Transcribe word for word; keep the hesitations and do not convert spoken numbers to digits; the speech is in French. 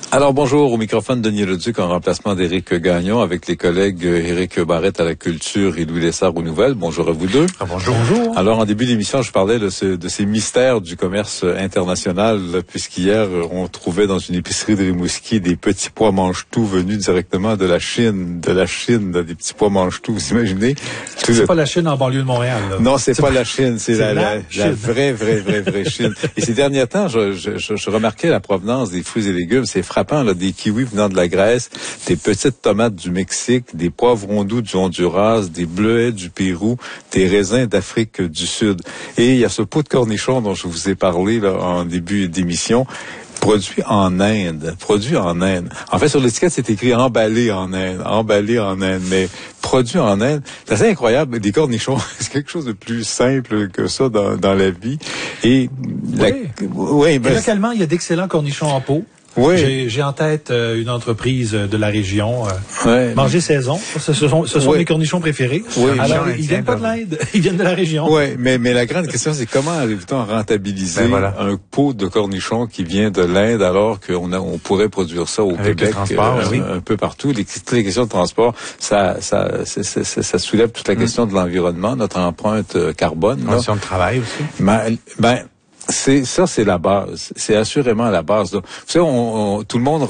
Alors bonjour, au microphone Denis Leduc en remplacement d'Éric Gagnon avec les collègues Éric Barrette à la culture et Louis Lessard aux nouvelles. Bonjour à vous deux. Ah, bonjour. Bonjour. Alors en début d'émission, je parlais de, ce, de ces mystères du commerce international, puisqu'hier on trouvait dans une épicerie de Rimouski des petits pois mange-tout venus directement de la Chine, de la Chine, des petits pois mange-tout. Vous imaginez? C'est le... pas la Chine en banlieue de Montréal. Là. Non, c'est, c'est pas, pas la Chine, c'est, c'est la, la, la, Chine. la vraie, vraie, vraie, vraie Chine. Et ces derniers temps, je, je, je, je remarquais la provenance des fruits et légumes. C'est frappant, là, des kiwis venant de la Grèce, des petites tomates du Mexique, des poivrons doux du Honduras, des bleuets du Pérou, des raisins d'Afrique du Sud. Et il y a ce pot de cornichon dont je vous ai parlé là, en début d'émission, produit en Inde, produit en Inde. En fait, sur l'étiquette, c'est écrit emballé en Inde, emballé en Inde, mais produit en Inde. C'est assez incroyable. Des cornichons, c'est quelque chose de plus simple que ça dans, dans la vie. Et, oui. La, oui, ben, et localement, il y a d'excellents cornichons en pot. Oui. J'ai, j'ai en tête euh, une entreprise de la région, euh, ouais. Manger Saison. Ce, ce sont, ce sont oui. mes cornichons préférés. Oui. Alors, ils viennent pas de l'Inde, ils viennent de la région. Oui, mais, mais la grande question, c'est comment arrive-t-on à rentabiliser ben voilà. un pot de cornichons qui vient de l'Inde alors qu'on a, on pourrait produire ça au Avec Québec, le transport, euh, oui. un, un peu partout. Les, toutes les questions de transport, ça, ça, ça, ça, ça, ça soulève toute la question mm. de l'environnement, notre empreinte carbone. Conditions de travail aussi. Ben, ben, c'est ça, c'est la base. C'est assurément la base. Donc, vous savez, on, on, tout le monde